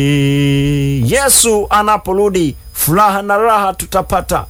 Yesu anaporudi, furaha na raha tutapata.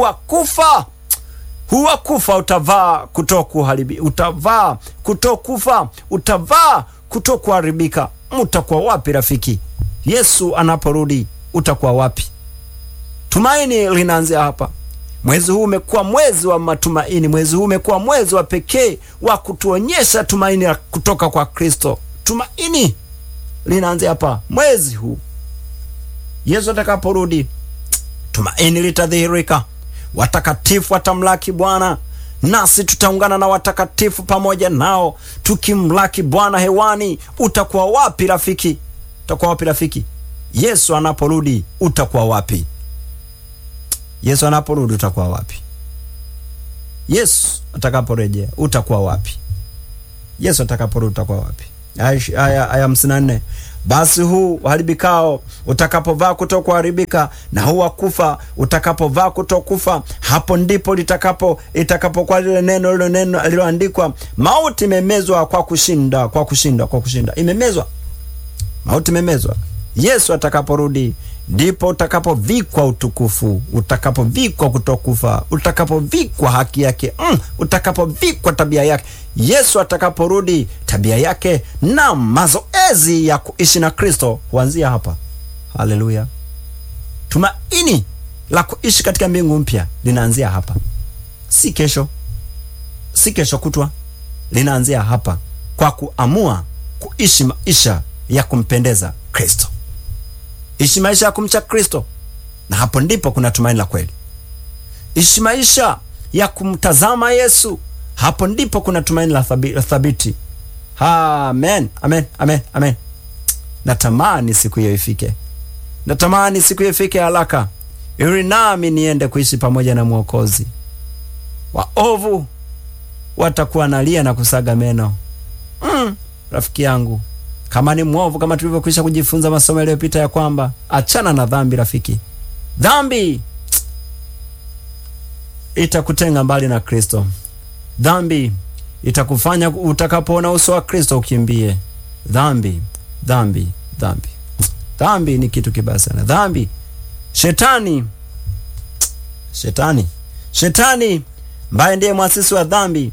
Huwa kufa utavaa kutokuharibika, utavaa kutokufa, utavaa kutokuharibika. Utakuwa wapi rafiki? Yesu anaporudi utakuwa wapi? Tumaini linaanzia hapa. Mwezi huu umekuwa mwezi wa matumaini. Mwezi huu umekuwa mwezi wa pekee wa kutuonyesha tumaini la kutoka kwa Kristo. Tumaini linaanzia hapa. Mwezi huu Yesu atakaporudi, tumaini litadhihirika. Watakatifu watamlaki Bwana, nasi tutaungana na watakatifu pamoja nao tukimlaki Bwana hewani. Utakuwa wapi rafiki? Utakuwa wapi rafiki? Yesu anaporudi utakuwa wapi? Yesu anaporudi utakuwa wapi? Yesu atakaporejea utakuwa wapi? Yesu atakaporudi utakuwa wapi? Aya 54. Basi huu uharibikao utakapovaa kutokuharibika, na huu wa kufa utakapovaa kutokufa, hapo ndipo itakapokuwa lile neno lililoandikwa, mauti imemezwa kwa kushinda. Imemezwa. Mauti imemezwa. Yesu atakaporudi ndipo utakapovikwa utukufu, utakapovikwa kutokufa, utakapovikwa haki yake, utakapovikwa tabia yake. Yesu atakaporudi, tabia yake na mazoezi ya kuishi na Kristo huanzia hapa. Haleluya! Tumaini la kuishi katika mbingu mpya linaanzia hapa. Si kesho, si kesho kutwa, linaanzia hapa, kwa kuamua kuishi maisha ya kumpendeza Kristo. Ishi maisha ya kumcha Kristo, na hapo ndipo kuna tumaini la kweli. Ishi maisha ya kumtazama Yesu, hapo ndipo kuna tumaini la thabiti. Amen, amen, amen, amen. Natamani siku hiyo ifike. Natamani siku hiyo ifike haraka, ili nami niende kuishi pamoja na Mwokozi. Waovu watakuwa nalia na kusaga meno. Rafiki yangu, kama ni mwovu, kama tulivyokwisha kujifunza masomo yaliyopita ya kwamba achana na dhambi rafiki. Dhambi itakutenga mbali na Kristo. Dhambi itakufanya utakapoona uso wa Kristo ukimbie. Dhambi ni kitu kibaya sana. Dhambi, Shetani ambaye ndiye mwasisi wa dhambi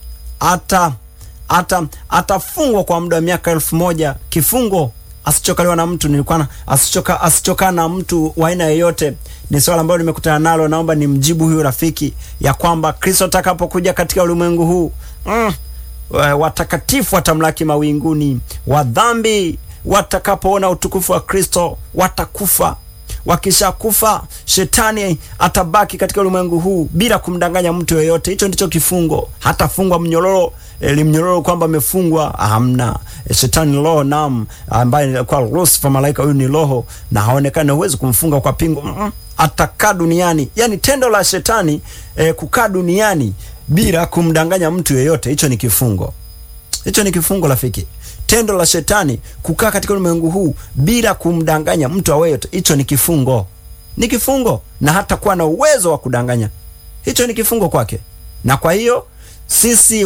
atafungwa kwa muda wa miaka 1000, kifungo asichokaliwa na mtu. Asichoka na mtu wa aina yoyote. Ni swala ambalo nimekutana nalo. Naomba nimjibu huyu rafiki ya kwamba Kristo atakapokuja katika ulimwengu huu, watakatifu watamlaki mawinguni. Wadhambi watakapoona utukufu wa Kristo watakufa. Wakisha kufa, Shetani atabaki katika ulimwengu huu bila kumdanganya mtu yoyote. Hicho ndicho kifungo. Hatafungwa mnyororo kwamba amefungwa. Hamna. Shetani roho ambaye kwa Lucifer malaika, huyu ni roho na haonekani, huwezi kumfunga kwa pingu. Atakaa duniani. Yani tendo la Shetani kukaa duniani bila kumdanganya mtu yoyote, hicho ni kifungo. Hicho ni kifungo rafiki. Tendo la Shetani kukaa katika ulimwengu huu bila kumdanganya mtu yoyote, hicho ni kifungo. Ni kifungo, na hata kuwa na uwezo wa kudanganya. Hicho ni kifungo kwake. Na kwa hiyo sisi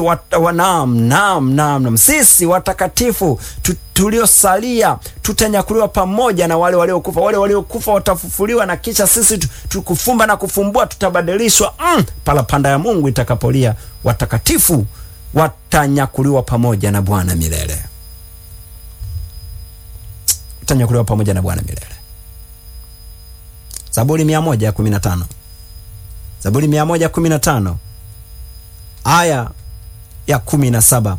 sisi watakatifu tuliosalia tutanyakuliwa pamoja na wale waliokufa. Wale waliokufa watafufuliwa, na kisha sisi tukufumba na kufumbua tutabadilishwa parapanda ya Mungu itakapolia. Watakatifu watanyakuliwa pamoja na Bwana milele. Watanyakuliwa pamoja na Bwana milele. Zaburi 115. Zaburi 115 aya ya 17.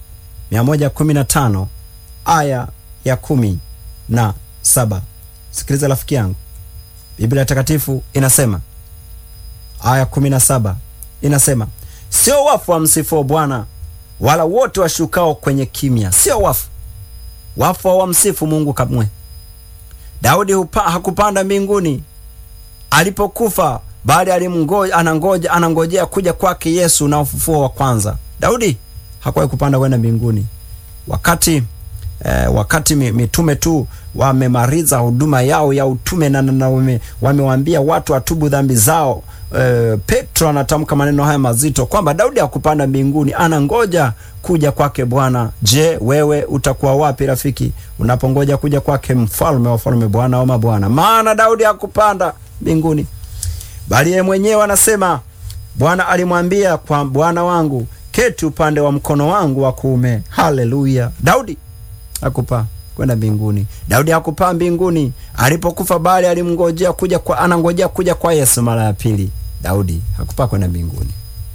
115 aya ya 17. Sikiliza rafiki yangu. Biblia takatifu inasema, aya 17 inasema, sio wafu wamsifu Bwana, wala wote washukao kwenye kimya. Sio wafu hawamsifu Mungu kamwe. Daudi hakupanda mbinguni alipokufa, bali anangojea kuja kwake Yesu na ufufuo wa kwanza. Daudi hakuwahi kupanda kwenda mbinguni. Wakati wakati mitume tu wamemaliza huduma yao ya utume na wamewaambia watu watubu dhambi zao, Petro anatamka maneno haya mazito kwamba Daudi hakupanda mbinguni, anangoja kuja kwake Bwana. Je, wewe utakuwa wapi rafiki unapongoja kuja kwake mfalme wa wafalme, Bwana wa mabwana? Maana Daudi hakupanda mbinguni, bali yeye mwenyewe anasema, Bwana alimwambia kwa Bwana wangu, keti upande wa mkono wangu wa kuume. Haleluya! Daudi hakupaa kwenda mbinguni. Daudi hakupaa mbinguni alipokufa, bali alimngojea anangojea kuja kwa Yesu mara ya pili. Daudi hakupaa kwenda mbinguni.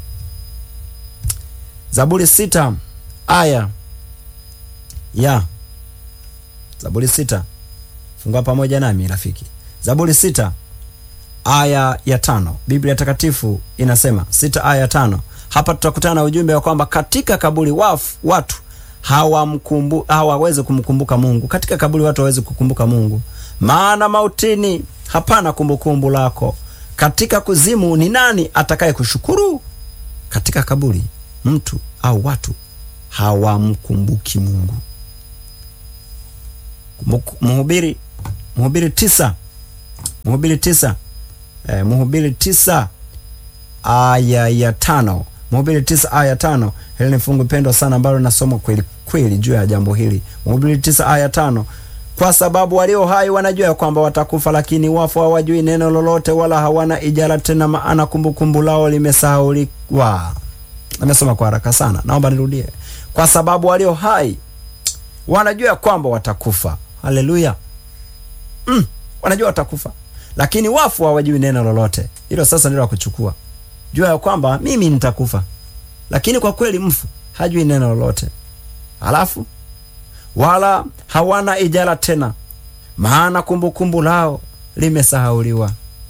Zaburi 6 aya ya Zaburi 6, fungua pamoja nami rafiki. Zaburi 6 aya ya 5. Biblia takatifu inasema 6 aya ya 5. Hapa tutakutana na ujumbe wa kwamba katika kaburi watu hawawezi kumkumbuka Mungu. Katika kaburi watu hawawezi kukumbuka Mungu, maana mautini hapana kumbukumbu lako. Katika kuzimu ni nani atakaye kushukuru? Katika kaburi mtu au watu hawamkumbuki Mungu. Mhubiri 9 aya ya 5. Mhubiri 9 aya 5. Hili ni fungu pendwa sana ambalo nasoma kweli kweli juu ya jambo hili. Mhubiri 9 aya 5. Kwa sababu walio hai wanajua kwamba watakufa, lakini wafu hawajui neno lolote, wala hawana ijara tena, maana kumbukumbu lao limesahauliwa. Nimesoma kwa haraka sana, naomba nirudie. Kwa sababu walio hai wanajua kwamba watakufa. Haleluya. Wanajua watakufa, lakini wafu hawajui neno lolote. Hilo sasa ndilo kuchukua. Jua ya kwamba mimi nitakufa, lakini kwa kweli mfu hajui neno lolote. Alafu wala hawana ijara tena, maana kumbukumbu lao limesahauliwa.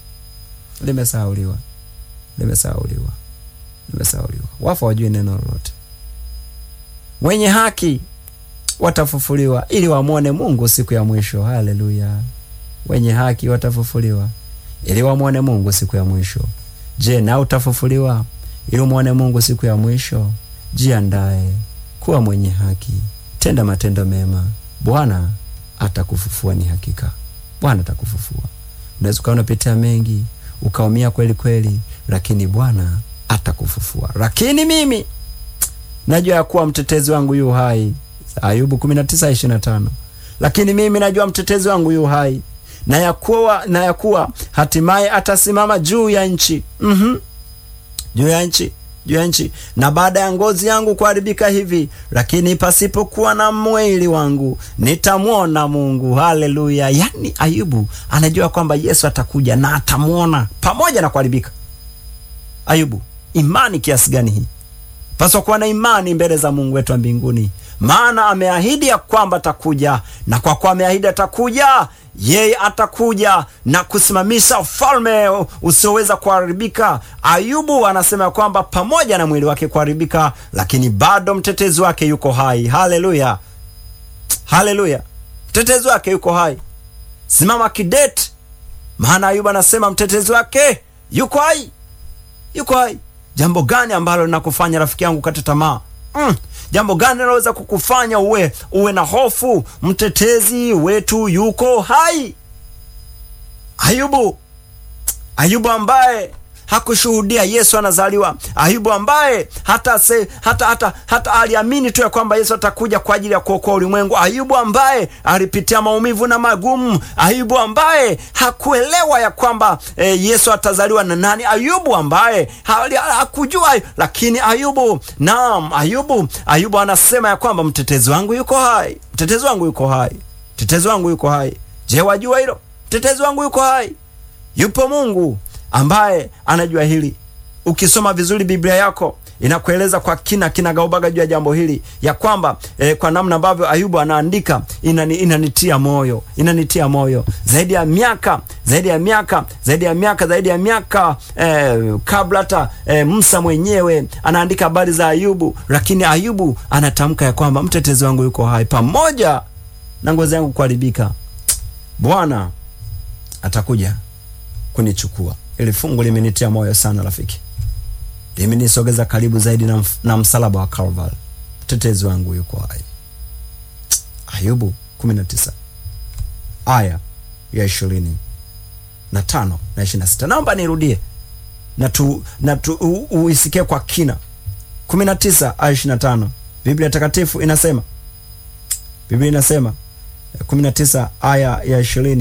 Wafu hawajui neno lolote. Wenye haki watafufuliwa ili wamwone Mungu siku ya mwisho. Haleluya. Wenye haki watafufuliwa ili wamwone Mungu siku ya mwisho. Je, na utafufuliwa ili umwone Mungu siku ya mwisho? Jiandae kuwa mwenye haki, tenda matendo mema, Bwana atakufufua. Ni hakika Bwana atakufufua. Unaweza kuwa unapitia mengi, ukaumia kweli kweli, lakini Bwana atakufufua. Lakini mimi najua ya kuwa mtetezi wangu yu hai. Ayubu 19:25. Lakini mimi najua mtetezi wangu yu hai, na ya kuwa hatimaye atasimama juu ya nchi. Juu ya nchi. Na baada ya ngozi yangu kuharibika hivi, lakini pasipokuwa na mwili wangu nitamwona Mungu. Haleluya. Yani Ayubu anajua kwamba Yesu atakuja na atamwona pamoja na kuharibika. Ayubu, imani kiasi gani hii! Paswa kuwa na imani mbele za Mungu wetu wa mbinguni, maana ameahidi ya kwamba atakuja, na kwa kuwa ameahidi atakuja, yeye atakuja na kusimamisha ufalme usioweza kuharibika. Ayubu anasema kwamba pamoja na mwili wake kuharibika, lakini bado mtetezi wake yuko hai. Haleluya. Haleluya. Mtetezi wake yuko hai. Simama kidete, maana Ayubu anasema mtetezi wake yuko hai. Yuko hai. Jambo gani ambalo linakufanya rafiki yangu kata tamaa? Jambo gani linaweza kukufanya uwe na hofu? Mtetezi wetu yuko hai. Ayubu ambaye hakushuhudia Yesu anazaliwa. Ayubu ambaye hata aliamini tu ya kwamba Yesu atakuja kwa ajili ya kuokoa ulimwengu. Ayubu ambaye alipitia maumivu na magumu. Ayubu ambaye hakuelewa ya kwamba Yesu atazaliwa na nani. Ayubu ambaye hakujua, lakini Ayubu anasema ya kwamba mtetezi wangu yuko hai. Mtetezi wangu yuko hai. Mtetezi wangu yuko hai. Je, wajua hilo? Mtetezi wangu yuko hai. Yupo Mungu ambaye anajua hili. Ukisoma vizuri Biblia yako inakueleza kwa kinagaubaga juu ya jambo hili, ya kwamba kwa namna ambavyo Ayubu anaandika inanitia moyo. Zaidi ya miaka kabla hata Musa mwenyewe anaandika habari za Ayubu, lakini Ayubu anatamka ya kwamba mtetezi wangu yuko hai, pamoja na ngozi yangu kuharibika, Bwana atakuja kunichukua. Ili fungu limenitia moyo sana rafiki. Limenisogeza karibu zaidi na msalaba wa Calvary. Mtetezi wangu yuko hai. Ayubu 19 aya ya 25 na 26. Naomba nirudie na uisikie kwa kina. 19 aya 25. Biblia takatifu inasema, 19 aya ya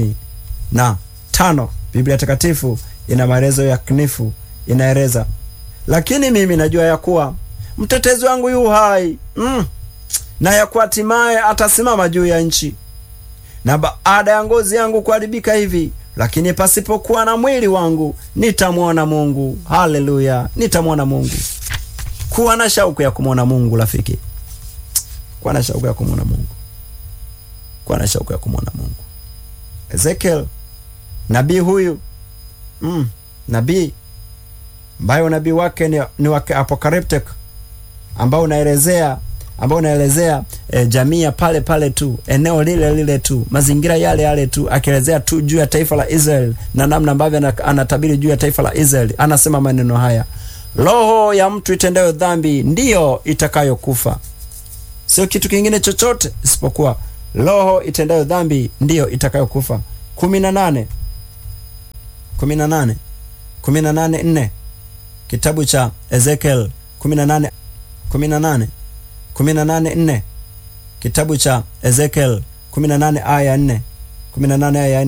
25, Biblia takatifu ina maelezo ya kinifu, inaeleza, lakini mimi najua ya kuwa mtetezi wangu yu hai, na ya kuwa hatimaye atasimama juu ya nchi. Na baada ya ngozi yangu kuharibika hivi, lakini pasipokuwa na mwili wangu nitamwona Mungu. Haleluya, nitamwona Mungu. Kuwa na shauku ya kumwona Mungu rafiki. Kuwa na shauku ya kumwona Mungu. Kuwa na shauku ya kumwona Mungu. Ezekiel, nabii huyu, nabii ambaye unabii wake ni wa apocalyptic, ambao unaelezea jamii ya pale tu, eneo lile tu, mazingira yale tu, akielezea tu juu ya taifa la Israeli na namna ambavyo anatabiri juu ya taifa la Israeli. Anasema maneno haya: roho ya mtu itendayo dhambi ndiyo itakayokufa. Sio kitu kingine chochote isipokuwa roho itendayo dhambi ndiyo itakayokufa. 18:4 kitabu cha Ezekiel 18:4 kitabu cha Ezekiel 18 aya 4.